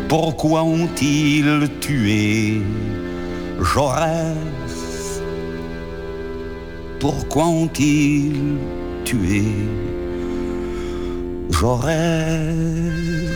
Pourquoi ont-ils tué Jaurès? Pourquoi ont-ils tué Jaurès?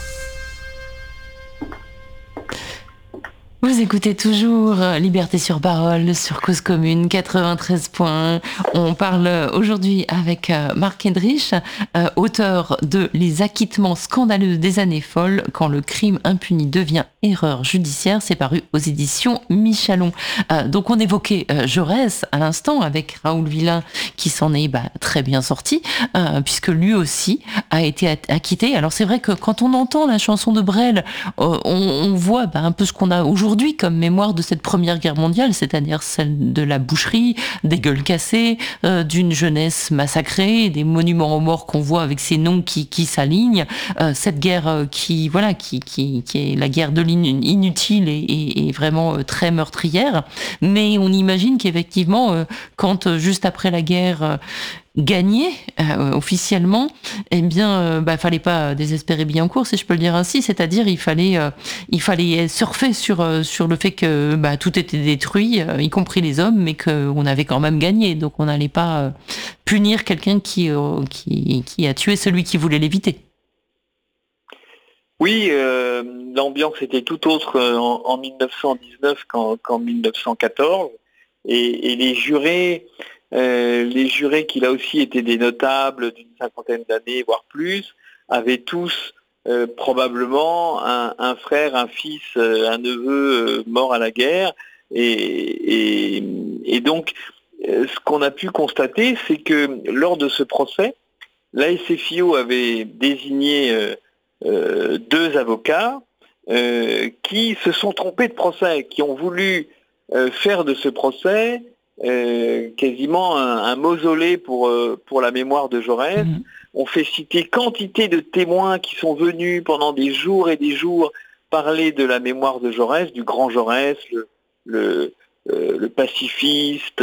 Vous écoutez toujours Liberté sur parole sur Cause Commune 93 points. On parle aujourd'hui avec Marc Hedrich, auteur de Les acquittements scandaleux des années folles, quand le crime impuni devient erreur judiciaire. C'est paru aux éditions Michalon. Donc on évoquait Jaurès à l'instant avec Raoul Villain qui s'en est très bien sorti, puisque lui aussi a été acquitté. Alors c'est vrai que quand on entend la chanson de Brel, on voit un peu ce qu'on a aujourd'hui comme mémoire de cette Première Guerre mondiale, c'est-à-dire celle de la boucherie, des gueules cassées, d'une jeunesse massacrée, des monuments aux morts qu'on voit avec ces noms qui s'alignent, cette guerre qui est la guerre de l'inutile et vraiment très meurtrière. Mais on imagine qu'effectivement, quand juste après la guerre gagné officiellement, eh bien, fallait pas désespérer Billancourt, si je peux le dire ainsi. C'est-à-dire, il fallait surfer sur le fait que tout était détruit, y compris les hommes, mais qu'on avait quand même gagné. Donc, on n'allait pas punir quelqu'un qui a tué celui qui voulait l'éviter. Oui, l'ambiance était tout autre en 1919 qu'en 1914, et les jurés qui là aussi étaient des notables d'une cinquantaine d'années, voire plus, avaient tous probablement un frère, un fils, un neveu mort à la guerre. Et donc, ce qu'on a pu constater, c'est que lors de ce procès, l'ASFIO avait désigné 2 avocats qui se sont trompés de procès, qui ont voulu faire de ce procès quasiment un mausolée pour la mémoire de Jaurès. On fait citer quantité de témoins qui sont venus pendant des jours et des jours parler de la mémoire de Jaurès, du grand Jaurès, le pacifiste,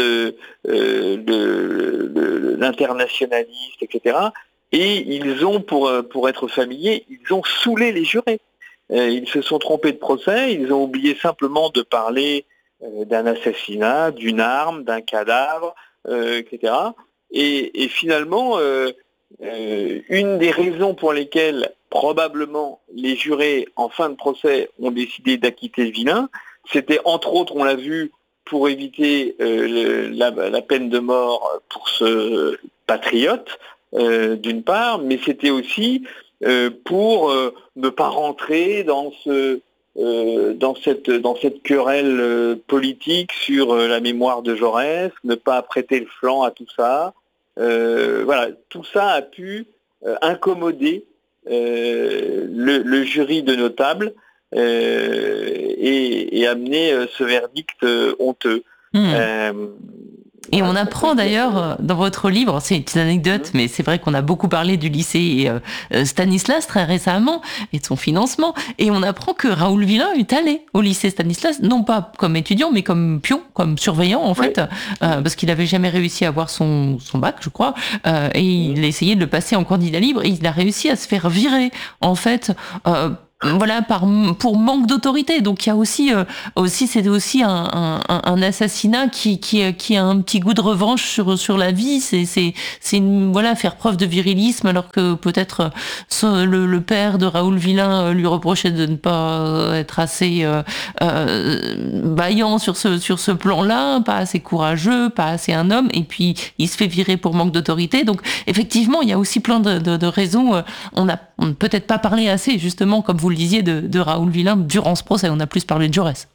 l'internationaliste, etc. Et ils ont, pour être familiers, ils ont saoulé les jurés. Ils se sont trompés de procès, ils ont oublié simplement de parler d'un assassinat, d'une arme, d'un cadavre, etc. Et finalement, une des raisons pour lesquelles probablement les jurés en fin de procès ont décidé d'acquitter Villain, c'était entre autres, on l'a vu, pour éviter la peine de mort pour ce patriote, d'une part, mais c'était aussi pour ne pas rentrer dans cette querelle politique sur la mémoire de Jaurès, ne pas prêter le flanc à tout ça. Voilà, tout ça a pu incommoder le jury de notables et amener ce verdict honteux. Et on apprend d'ailleurs dans votre livre, c'est une petite anecdote, mais c'est vrai qu'on a beaucoup parlé du lycée Stanislas très récemment et de son financement, et on apprend que Raoul Villain est allé au lycée Stanislas, non pas comme étudiant, mais comme pion, comme surveillant en fait, parce qu'il n'avait jamais réussi à avoir son bac, je crois, et il a essayé de le passer en candidat libre, et il a réussi à se faire virer en fait. Pour manque d'autorité. Donc il y a aussi c'est aussi un assassinat qui a un petit goût de revanche sur la vie. C'est faire preuve de virilisme, alors que peut-être le père de Raoul Villain lui reprochait de ne pas être assez vaillant sur ce plan-là, pas assez courageux, pas assez un homme, et puis il se fait virer pour manque d'autorité. Donc effectivement, il y a aussi plein de raisons. On n'a peut-être pas parlé assez, justement, comme vous le disiez, de Raoul Villain durant ce procès. On a plus parlé de Jaurès.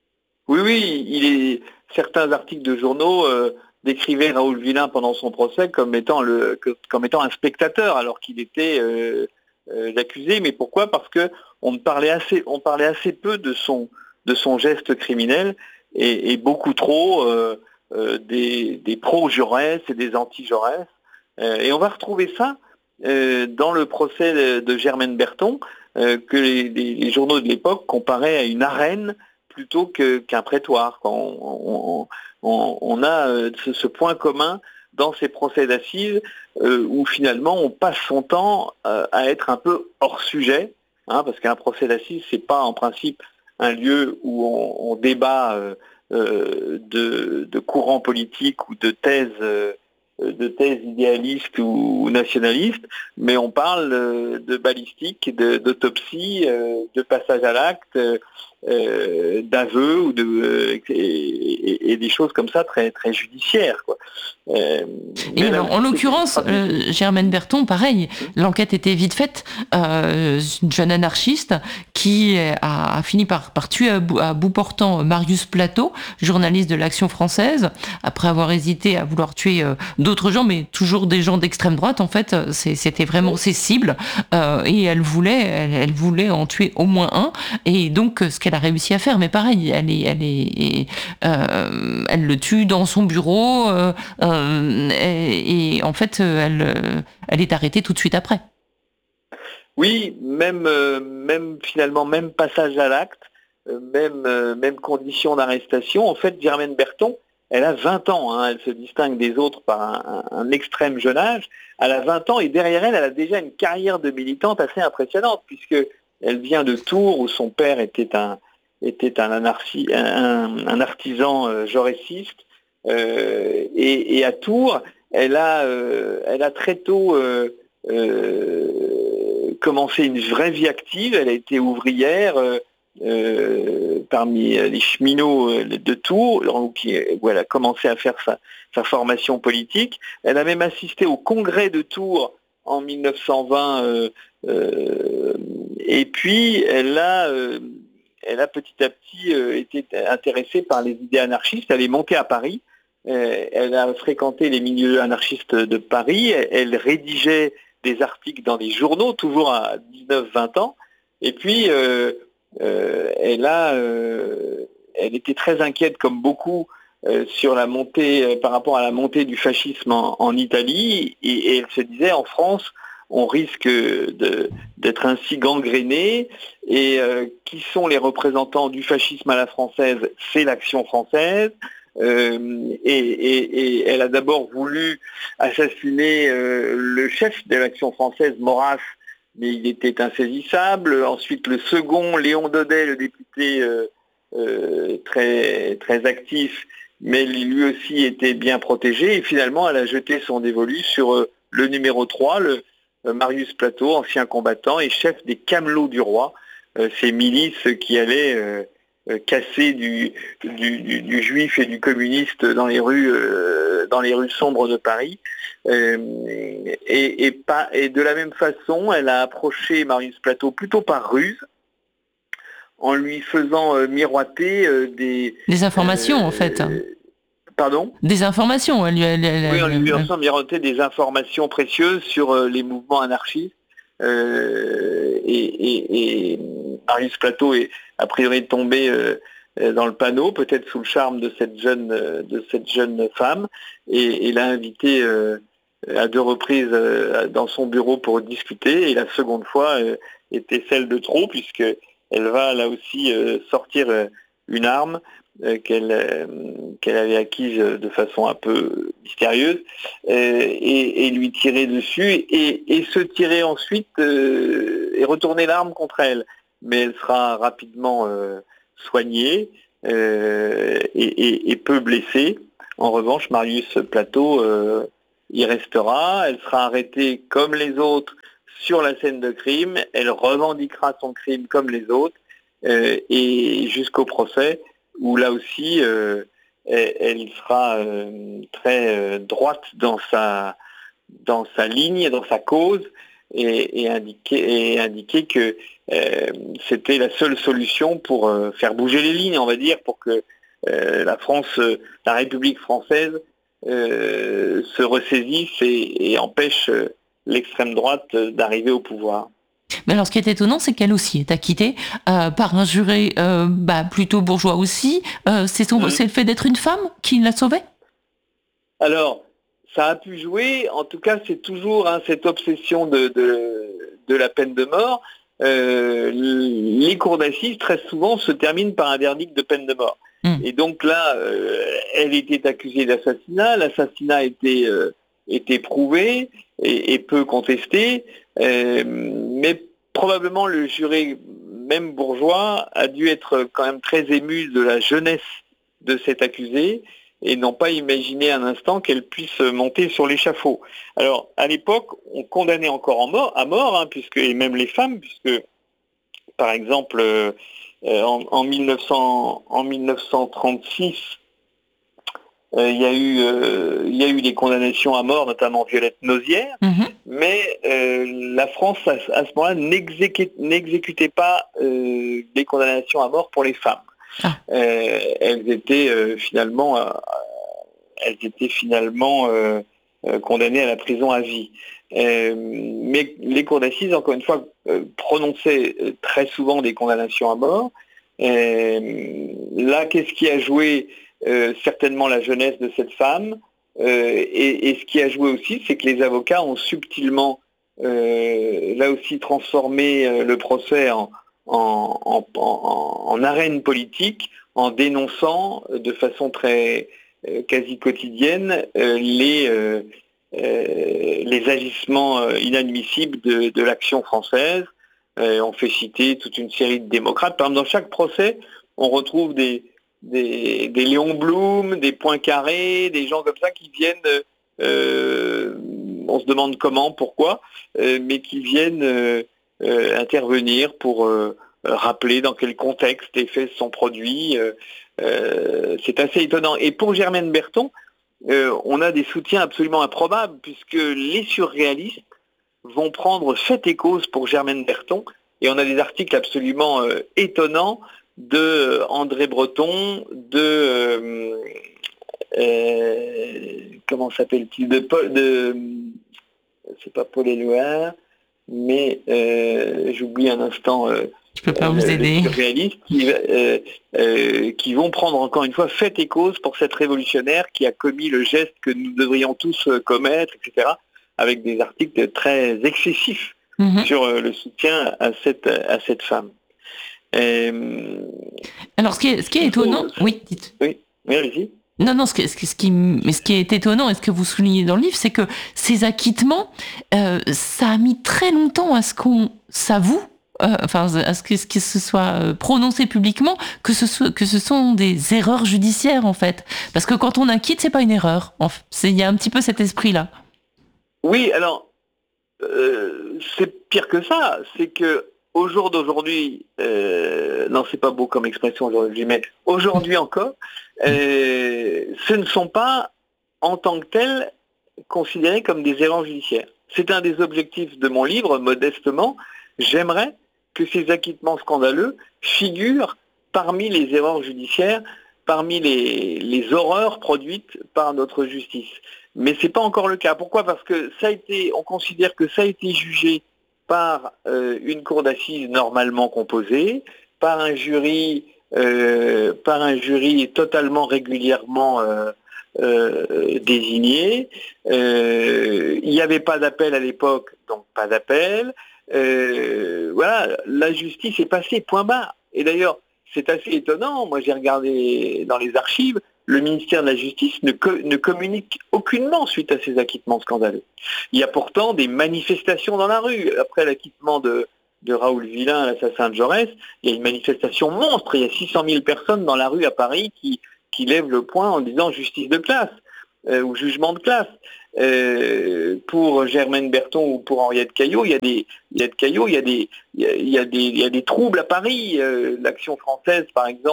Oui, certains articles de journaux décrivaient Raoul Villain pendant son procès comme étant un spectateur, alors qu'il était l'accusé. Mais pourquoi ? Parce que on parlait assez peu de son geste criminel et beaucoup trop des pro-Jaurès et des anti-Jaurès. Et on va retrouver ça dans le procès de Germaine Berton, que les journaux de l'époque comparaient à une arène plutôt qu'un prétoire. On a ce point commun dans ces procès d'assises où finalement on passe son temps à être un peu hors sujet, parce qu'un procès d'assises, c'est pas en principe un lieu où on débat de courants politiques ou de thèses idéalistes ou nationalistes, mais on parle de balistique, d'autopsie, de passage à l'acte, d'aveux et des choses comme ça très très judiciaires, quoi. Et alors, en l'occurrence, Germaine Berton, pareil, l'enquête était vite faite. Une jeune anarchiste qui a fini par tuer à bout portant Marius Plateau, journaliste de l'Action française, après avoir hésité à vouloir tuer d'autres gens, mais toujours des gens d'extrême droite. En fait, c'était vraiment ses cibles, et elle voulait en tuer au moins un. Et donc, ce qu'elle a réussi à faire, mais pareil, elle le tue dans son bureau. Et en fait, elle est arrêtée tout de suite après. Oui, même finalement, même passage à l'acte, même condition d'arrestation. En fait, Germaine Berton, elle a 20 ans, elle se distingue des autres par un extrême jeune âge. Elle a 20 ans et derrière elle, elle a déjà une carrière de militante assez impressionnante, puisque elle vient de Tours, où son père était un artisan jaurésiste. Et à Tours, elle a très tôt commencé une vraie vie active. Elle a été ouvrière parmi les cheminots de Tours, où elle a commencé à faire sa formation politique. Elle a même assisté au congrès de Tours en 1920, et puis elle a petit à petit été intéressée par les idées anarchistes. Elle est montée à Paris. Elle a fréquenté les milieux anarchistes de Paris. Elle rédigeait des articles dans des journaux, toujours à 19-20 ans. Et puis, elle était très inquiète, comme beaucoup, sur la montée, par rapport à la montée du fascisme en Italie. Et elle se disait, en France, on risque d'être ainsi gangréné, et qui sont les représentants du fascisme à la française? C'est l'Action française, et elle a d'abord voulu assassiner le chef de l'Action française, Maurras, mais il était insaisissable. Ensuite, le second, Léon Daudet, le député très, très actif, mais lui aussi était bien protégé, et finalement elle a jeté son dévolu sur le numéro 3, Marius Plateau, ancien combattant et chef des Camelots du Roi, ces milices qui allaient casser du juif et du communiste dans les rues sombres de Paris. Et de la même façon, elle a approché Marius Plateau plutôt par ruse, en lui faisant miroiter des informations, en fait. Pardon ? Des informations. Oui, on lui faisant miroiter des informations précieuses sur les mouvements anarchistes. Et Marius Plateau est a priori tombé dans le panneau, peut-être sous le charme de cette jeune femme, et l'a invité à 2 reprises dans son bureau pour discuter. Et la seconde fois était celle de trop, puisqu'elle va là aussi sortir une arme qu'elle avait acquise de façon un peu mystérieuse, et lui tirer dessus, et se tirer ensuite et retourner l'arme contre elle. Mais elle sera rapidement soignée et peu blessée. En revanche, Marius Plateau y restera. Elle sera arrêtée comme les autres sur la scène de crime. Elle revendiquera son crime comme les autres, et jusqu'au procès, où là aussi elle sera très droite dans sa ligne, dans sa cause, et indiquer que c'était la seule solution pour faire bouger les lignes, on va dire, pour que la République française se ressaisisse et empêche l'extrême droite d'arriver au pouvoir. Mais alors, ce qui est étonnant, c'est qu'elle aussi est acquittée par un juré plutôt bourgeois aussi. C'est le fait d'être une femme qui l'a sauvée ? Alors, ça a pu jouer. En tout cas, c'est toujours cette obsession de la peine de mort. Les cours d'assises, très souvent, se terminent par un verdict de peine de mort. Et donc là, elle était accusée d'assassinat. L'assassinat était prouvé et peu contesté. Mais probablement le juré, même bourgeois, a dû être quand même très ému de la jeunesse de cette accusée et n'ont pas imaginé un instant qu'elle puisse monter sur l'échafaud. Alors, à l'époque, on condamnait encore à mort, hein, et même les femmes, puisque, par exemple, en 1936, il y a eu des condamnations à mort, notamment Violette Nozière, mais la France, à ce moment-là, n'exécutait pas des condamnations à mort pour les femmes. Elles étaient finalement condamnées à la prison à vie. Mais les cours d'assises, encore une fois, prononçaient très souvent des condamnations à mort. Là, qu'est-ce qui a joué? Certainement la jeunesse de cette femme. Et ce qui a joué aussi, c'est que les avocats ont subtilement, là aussi, transformé le procès en arène politique, en dénonçant de façon très quasi quotidienne les agissements inadmissibles de l'action française. On fait citer toute une série de démocrates. Par exemple, dans chaque procès, on retrouve des Léon Blum, des Poincaré, des gens comme ça qui viennent, on se demande comment, pourquoi, mais qui viennent intervenir pour rappeler dans quel contexte les faits sont produits. C'est assez étonnant. Et pour Germaine Berton, on a des soutiens absolument improbables, puisque les surréalistes vont prendre fait et cause pour Germaine Berton, et on a des articles absolument étonnants de André Breton, comment s'appelle-t-il, c'est pas Paul Éluard, mais j'oublie un instant. Je peux pas vous aider. Les surréalistes qui vont prendre encore une fois fait et cause pour cette révolutionnaire qui a commis le geste que nous devrions tous commettre, etc., avec des articles très excessifs sur le soutien à cette femme. Alors, ce qui est étonnant, oui, dites. Oui, allez-y. Non, ce qui est étonnant et ce que vous soulignez dans le livre, c'est que ces acquittements, ça a mis très longtemps à ce qu'on s'avoue, à ce que ce soit prononcé publiquement, que ce sont des erreurs judiciaires, en fait. Parce que quand on acquitte, c'est pas une erreur. Il y a un petit peu cet esprit-là. Oui, alors, c'est pire que ça. C'est que au jour d'aujourd'hui, non, c'est pas beau comme expression aujourd'hui, mais aujourd'hui encore, ce ne sont pas en tant que tels considérés comme des erreurs judiciaires. C'est un des objectifs de mon livre, modestement. J'aimerais que ces acquittements scandaleux figurent parmi les erreurs judiciaires, parmi les horreurs produites par notre justice. Mais c'est pas encore le cas. Pourquoi? Parce que on considère que ça a été jugé par une cour d'assises normalement composée, par un jury totalement régulièrement désigné. Il n'y avait pas d'appel à l'époque, donc pas d'appel. Voilà, la justice est passée, point barre. Et d'ailleurs, c'est assez étonnant. Moi, j'ai regardé dans les archives, le ministère de la Justice ne communique aucunement suite à ces acquittements scandaleux. Il y a pourtant des manifestations dans la rue. Après l'acquittement de Raoul Villain, l'assassin de Jaurès, il y a une manifestation monstre. Il y a 600 000 personnes dans la rue à Paris qui lèvent le poing en disant justice de classe ou jugement de classe. Pour Germaine Berton ou pour Henriette Caillot, il y a des troubles à Paris. L'Action française, par exemple,